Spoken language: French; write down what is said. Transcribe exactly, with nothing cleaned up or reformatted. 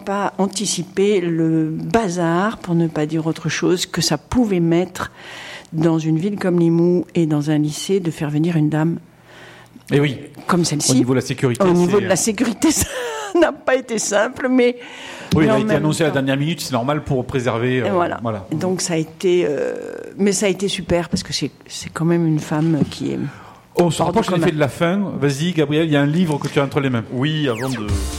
pas anticipé le bazar, pour ne pas dire autre chose, que ça pouvait mettre dans une ville comme Limoux et dans un lycée de faire venir une dame. Et oui. Comme celle-ci. Au niveau de la sécurité. Au niveau de la sécurité, ça n'a pas été simple, mais. Oui, mais il a été annoncé temps. à la dernière minute, c'est normal pour préserver. Euh, voilà. voilà. Donc ça a été, euh, mais ça a été super parce que c'est c'est quand même une femme qui est. On se rapproche en effet de la fin. Vas-y, Gabriel, il y a un livre que tu as entre les mains. Oui, avant de